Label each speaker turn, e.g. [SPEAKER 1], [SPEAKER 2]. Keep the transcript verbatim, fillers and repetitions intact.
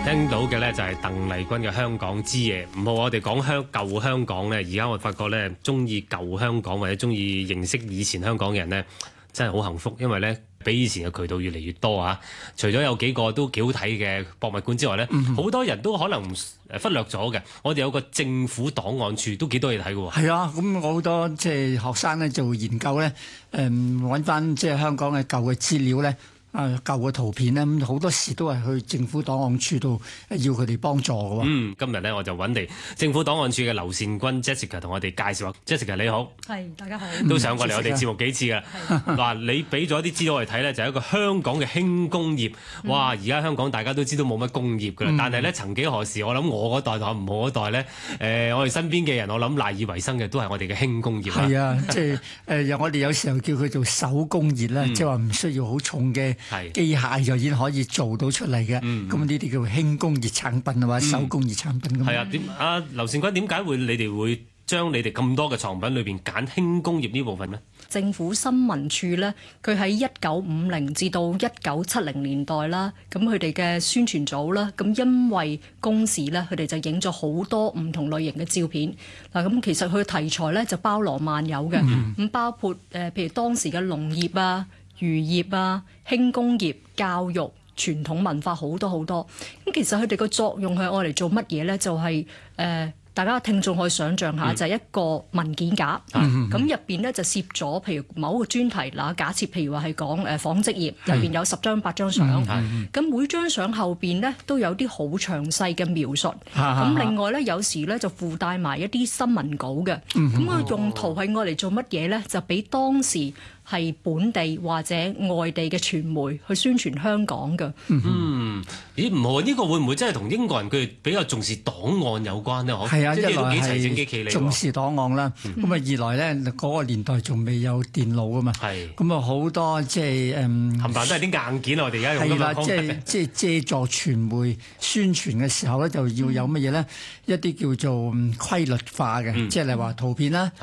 [SPEAKER 1] 聽到嘅咧就係鄧麗君嘅《香港之夜》。唔好我哋講香舊香港咧，而家我發覺咧，中意舊香港或者中意認識以前香港嘅人咧，真係好幸福，因為咧比以前嘅渠道越嚟越多啊！除咗有幾個都幾好睇嘅博物館之外咧，好、嗯、多人都可能誒忽略咗嘅。我哋有個政府檔案處都幾多嘢睇嘅喎。係
[SPEAKER 2] 啊，咁我好多即係學生咧做研究咧，誒揾翻即係香港嘅舊嘅資料咧。啊，舊嘅圖片咧，咁好多時都係去政府檔案處度要佢哋幫助嘅喎。
[SPEAKER 1] 嗯，今日咧我就揾嚟政府檔案處嘅劉善君 Jessica 同我哋介紹下。Jessica 你好，
[SPEAKER 3] 係大家好，
[SPEAKER 1] 都上過嚟我哋節目幾次㗎。嗱，你俾咗啲資料我哋睇咧，就係一個香港嘅輕工業。哇！而家香港大家都知道冇乜工業㗎啦，嗯、但係咧曾幾何時，我諗我嗰代同唔好嗰代咧，誒、呃、我哋身邊嘅人，我諗賴以為生嘅都係我哋嘅輕工業。
[SPEAKER 2] 係啊，即係誒，我哋有時候叫佢做手工業啦，即係話唔需要好重嘅機械就已經可以做到出嚟嘅，咁呢啲叫輕工業產品啊，或者手工業產品咁。係、嗯、啊，點啊
[SPEAKER 1] 劉善君點解會你哋會將你哋咁多嘅藏品裏邊揀輕工業呢部分呢？
[SPEAKER 3] 政府新聞處呢，佢喺一九五零至到一九七零年代啦，咁佢哋嘅宣傳組啦，咁因為公事呢，佢哋就影咗好多唔同類型嘅照片。嗱，咁其實佢嘅題材呢，就包羅萬有嘅，咁、嗯、包括誒譬如當時嘅農業啊、漁業啊、輕工業、教育、傳統文化好多好多。咁其實佢哋個作用係愛嚟做乜嘢呢？就係、是、誒。呃大家聽眾可以想像下，嗯、就係一個文件夾，咁入邊咧就攝咗，譬如某個專題嗱，假設譬如話係講誒紡織業，入邊有十張八張相，咁、嗯、每張相後邊咧都有啲好詳細嘅描述，咁、嗯、另外咧有時咧就附帶埋一啲新聞稿嘅，咁、嗯、個用途係愛嚟做乜嘢咧？就俾當時係本地或者外地嘅傳媒去宣傳香港嘅。
[SPEAKER 1] 嗯，咦唔好啊？呢、呢個會唔會真係同英國人佢哋比較重視檔案有關呢？
[SPEAKER 2] 係啊，
[SPEAKER 1] 即係
[SPEAKER 2] 一來
[SPEAKER 1] 係
[SPEAKER 2] 重視檔案啦，咁、嗯、啊二來咧嗰個年代仲未有電腦啊嘛，咁啊好多即係誒，冚唪唥都係啲硬件啊！我哋而家用係啦，即係即係借助傳媒宣傳嘅時候咧，就要有乜嘢咧？一啲叫做規律化嘅，嗯、即係例如話圖片啦。